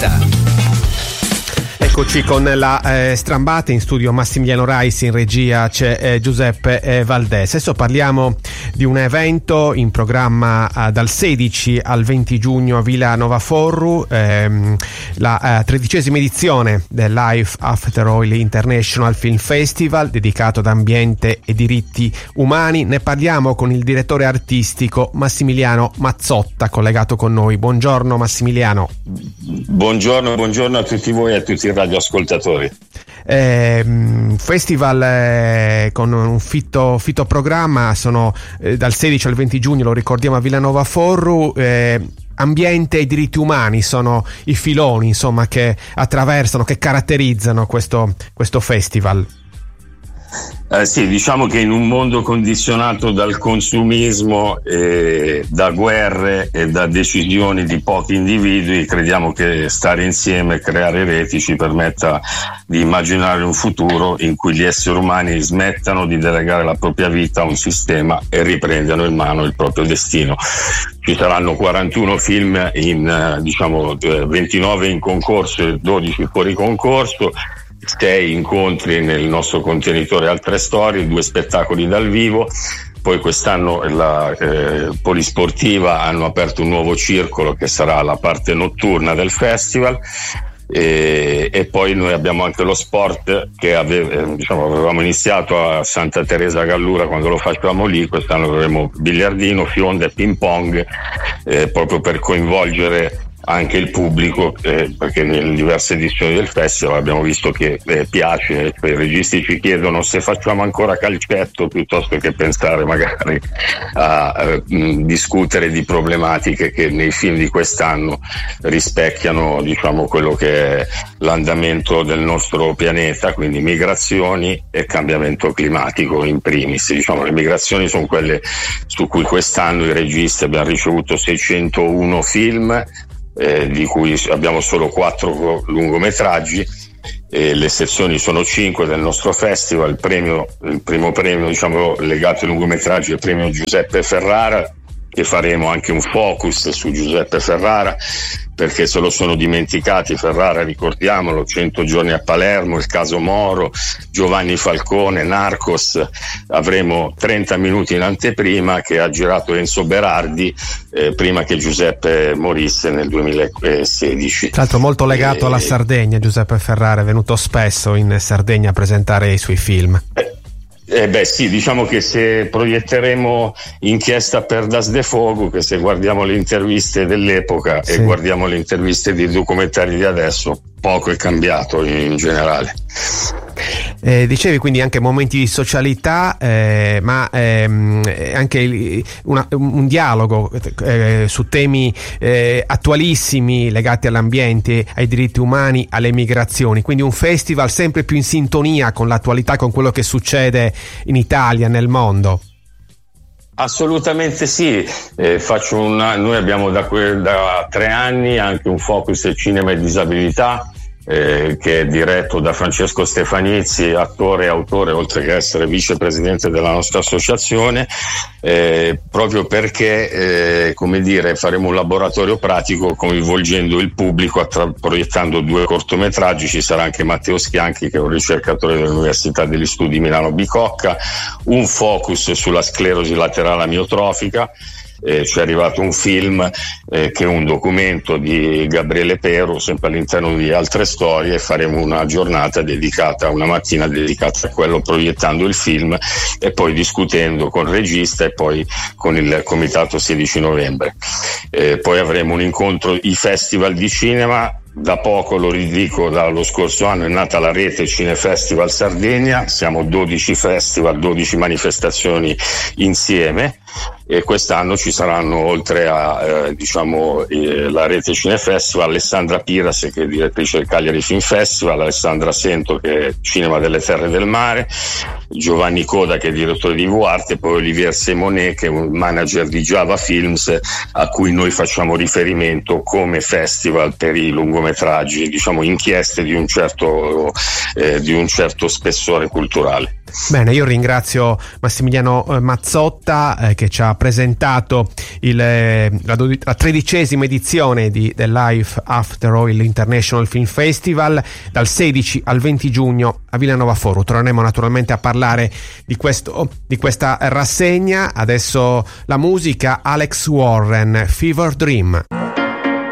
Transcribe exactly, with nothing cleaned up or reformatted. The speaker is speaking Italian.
Strambata. Eccoci con la eh, Strambata, in studio Massimiliano Raisi, in regia c'è eh, Giuseppe eh, Valdese. Adesso parliamo di un evento in programma eh, dal sedici al venti giugno a Villa Nova Forru, ehm, la eh, tredicesima edizione del Life After Oil International Film Festival dedicato ad ambiente e diritti umani. Ne parliamo con il direttore artistico Massimiliano Mazzotta, collegato con noi. Buongiorno Massimiliano. Buongiorno, buongiorno a tutti voi e a tutti i radioascoltatori. Eh, festival eh, con un fitto, fitto programma, sono eh, dal sedici al venti giugno, lo ricordiamo, a Villanova Forru. eh, ambiente e diritti umani sono i filoni, insomma, che attraversano, che caratterizzano questo, questo festival. Eh sì, diciamo che in un mondo condizionato dal consumismo, eh, da guerre e da decisioni di pochi individui, crediamo che stare insieme e creare reti ci permetta di immaginare un futuro in cui gli esseri umani smettano di delegare la propria vita a un sistema e riprendano in mano il proprio destino. Ci saranno quarantuno film, in diciamo ventinove in concorso e dodici fuori concorso, sei incontri nel nostro contenitore Altre Storie, due spettacoli dal vivo. Poi quest'anno la eh, Polisportiva hanno aperto un nuovo circolo che sarà la parte notturna del festival. E, e poi noi abbiamo anche lo sport che ave, diciamo, avevamo iniziato a Santa Teresa Gallura quando lo facevamo lì. Quest'anno avremo biliardino, fionda e ping pong, eh, proprio per coinvolgere anche il pubblico, eh, perché nelle diverse edizioni del festival abbiamo visto che eh, piace. I registi ci chiedono se facciamo ancora calcetto piuttosto che pensare magari a, a mh, discutere di problematiche che nei film di quest'anno rispecchiano, diciamo, quello che è l'andamento del nostro pianeta, quindi migrazioni e cambiamento climatico in primis. Diciamo, le migrazioni sono quelle su cui quest'anno i registi abbiamo ricevuto seicentouno film, Eh, di cui abbiamo solo quattro lungometraggi. Eh, le sezioni sono cinque del nostro festival. Il premio, il primo premio, diciamo, legato ai lungometraggi è il premio Giuseppe Ferrara, che faremo anche un focus su Giuseppe Ferrara, perché se lo sono dimenticati. Ferrara, ricordiamolo, cento giorni a Palermo, il caso Moro, Giovanni Falcone, Narcos. Avremo trenta minuti in anteprima che ha girato Enzo Berardi eh, prima che Giuseppe morisse nel duemilasedici. Tra l'altro molto legato e... alla Sardegna. Giuseppe Ferrara è venuto spesso in Sardegna a presentare i suoi film. Eh. Eh beh sì, diciamo che se proietteremo Inchiesta per Das de Fogo, che se guardiamo le interviste dell'epoca sì. e guardiamo le interviste di documentari di adesso, poco è cambiato in generale. Eh, dicevi quindi anche momenti di socialità, eh, ma ehm, anche una, un dialogo eh, su temi eh, attualissimi legati all'ambiente, ai diritti umani, alle migrazioni. Quindi un festival sempre più in sintonia con l'attualità, con quello che succede in Italia, nel mondo. Assolutamente sì, eh, faccio una, noi abbiamo da, que, da tre anni anche un focus cinema e disabilità, Eh, che è diretto da Francesco Stefanizzi, attore e autore, oltre che essere vicepresidente della nostra associazione, eh, proprio perché eh, come dire, faremo un laboratorio pratico coinvolgendo il pubblico, attra- proiettando due cortometraggi. Ci sarà anche Matteo Schianchi, che è un ricercatore dell'Università degli Studi Milano Bicocca, un focus sulla sclerosi laterale amiotrofica. Eh, ci è arrivato un film eh, che è un documento di Gabriele Pero, sempre all'interno di Altre Storie, e faremo una giornata dedicata, una mattina dedicata a quello, proiettando il film e poi discutendo con il regista e poi con il comitato sedici novembre. Eh, poi avremo un incontro, i festival di cinema. Da poco, lo ridico, dallo scorso anno è nata la rete Cinefestival Sardegna. Siamo dodici festival, dodici manifestazioni insieme, e quest'anno ci saranno, oltre a eh, diciamo eh, la rete Cinefestival, Alessandra Piras, che è direttrice del Cagliari Film Festival, Alessandra Sento, che è Cinema delle Terre del Mare, Giovanni Coda, che è direttore di Vuarte, e poi Olivier Simonet, che è un manager di Java Films, a cui noi facciamo riferimento come festival per i lungometraggi, diciamo inchieste di un certo, eh, di un certo spessore culturale. Bene, io ringrazio Massimiliano Mazzotta eh, che ci ha presentato il, eh, la, dodi- la tredicesima edizione di The Life After Oil International Film Festival dal sedici al venti giugno a Villanova Foro. Torneremo naturalmente a parlare di, questo, di questa rassegna. Adesso la musica, Alex Warren, Fever Dream.